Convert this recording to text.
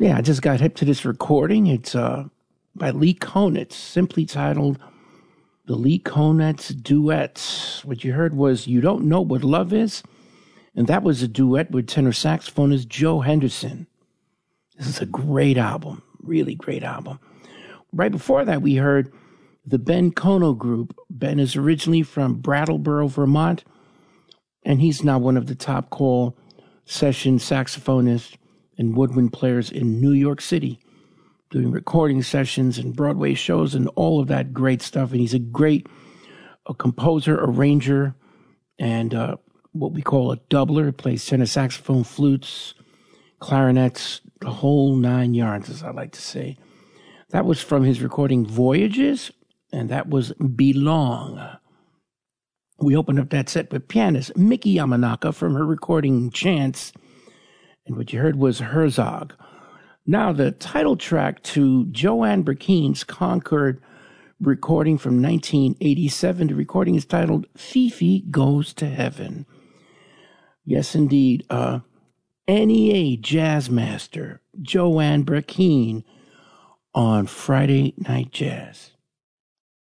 Yeah, I just got hip to this recording. It's by Lee Konitz, simply titled The Lee Konitz Duets. What you heard was You Don't Know What Love Is, and that was a duet with tenor saxophonist Joe Henderson. This is a great album, really great album. Right before that, we heard the Ben Kono Group. Ben is originally from Brattleboro, Vermont, and he's now one of the top call session saxophonists and woodwind players in New York City, doing recording sessions and Broadway shows and all of that great stuff. And he's a great composer, arranger, and what we call a doubler. Plays tenor saxophone, flutes, clarinets, the whole 9 yards, as I like to say. That was from his recording Voyages, and that was Belong. We opened up that set with pianist Miki Yamanaka from her recording Chance, and what you heard was Herzog. Now, the title track to Joanne Burkeen's Concord recording from 1987. The recording is titled Fifi Goes to Heaven. Yes, indeed. NEA Jazz Master Joanne Burkeen on Friday Night Jazz.